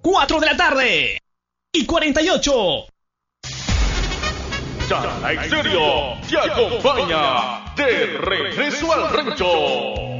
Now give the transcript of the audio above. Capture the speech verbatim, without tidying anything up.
cuatro de la tarde y cuarenta y ocho. Chala Exterior te acompaña de regreso al rancho.